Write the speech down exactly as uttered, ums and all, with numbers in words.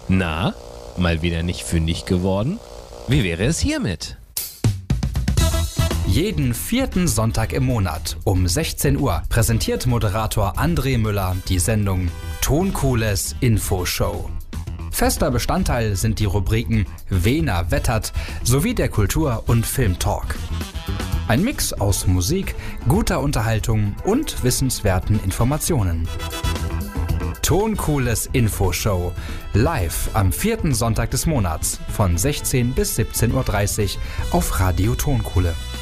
Na, mal wieder nicht fündig geworden? Wie wäre es hiermit? Jeden vierten Sonntag im Monat um sechzehn Uhr präsentiert Moderator André Müller die Sendung Toncooles Infoshow. Fester Bestandteil sind die Rubriken Wena wettert sowie der Kultur- und Filmtalk. Ein Mix aus Musik, guter Unterhaltung und wissenswerten Informationen. Toncooles Infoshow, live am vierten Sonntag des Monats von sechzehn bis siebzehn Uhr dreißig auf Radio Tonkohle.